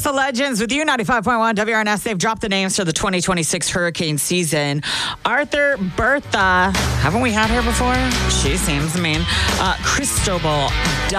the legends with you, 95.1 WRNS. They've dropped the names for the 2026 hurricane season. Arthur, Bertha, haven't we had her before? She seems mean. Cristobal,